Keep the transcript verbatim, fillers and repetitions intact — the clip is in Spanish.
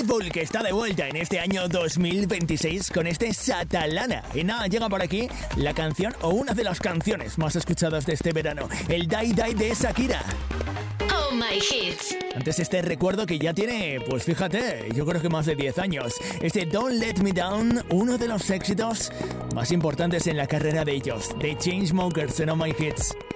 Pitbull, que está de vuelta en este año dos mil veintiséis con este Satalana. Y nada, llega por aquí la canción o una de las canciones más escuchadas de este verano, el Die Die de Shakira. Oh My Hits. Antes este recuerdo que ya tiene, pues fíjate, yo creo que más de diez años. Este Don't Let Me Down, uno de los éxitos más importantes en la carrera de ellos, de Chainsmokers en Oh My Hits.